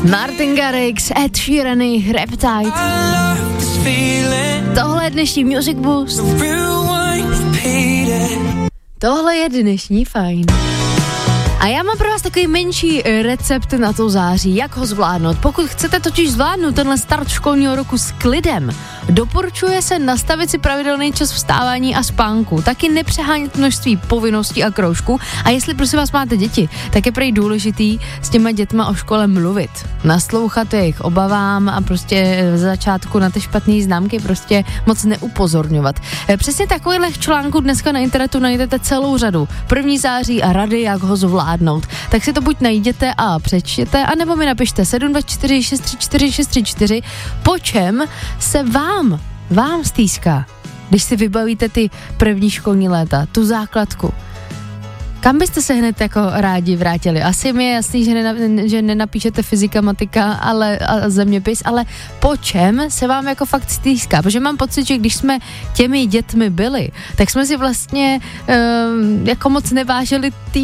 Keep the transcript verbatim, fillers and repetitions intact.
Martin Garrix, Ed Sheeran, Reptide. Tohle je dnešní Music Boost. Tohle je dnešní Fajn. A já mám pro vás takový menší recept na to září, jak ho zvládnout. Pokud chcete totiž zvládnout tenhle start školního roku s klidem, doporučuje se nastavit si pravidelný čas vstávání a spánku, taky nepřehánět množství povinností a kroužků. A jestli prosím vás máte děti, tak je prej důležitý s těma dětma o škole mluvit, naslouchat jejich obavám a prostě v začátku na ty špatné známky prostě moc neupozorňovat. Přesně takovýchhle článků dneska na internetu najdete celou řadu. První září a rady, jak ho zvládnout. Tak si to buď najděte a přečtěte, anebo mi napište sedm dva čtyři šest tři čtyři šest tři čtyři, po čem se vám, vám stýská, když si vybavíte ty první školní léta, tu základku. Kam byste se hned jako rádi vrátili? Asi mi je jasný, že, nena, že nenapíšete fyzika, matika ale, a zeměpis, ale po čem se vám jako fakt stýská? Protože mám pocit, že když jsme těmi dětmi byli, tak jsme si vlastně um, jako moc nevážili ty